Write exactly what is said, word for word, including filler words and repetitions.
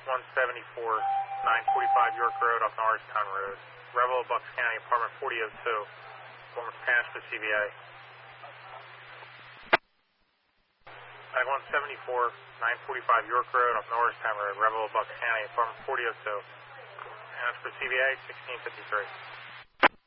one seventy-four, nine forty-five York Road off Norristown Road. Revel, Bucks County, apartment forty oh two. Former Spanish for C V A. Flag one seventy-four, nine forty-five York Road off Norristown Road. Revel, Bucks County, apartment forty oh two. And for C V A, sixteen fifty-three.